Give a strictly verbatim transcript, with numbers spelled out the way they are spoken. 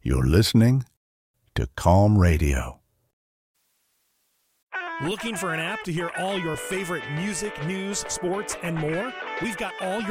You're listening to Calm Radio. Looking for an app to hear all your favorite music, news, sports, and more? We've got all your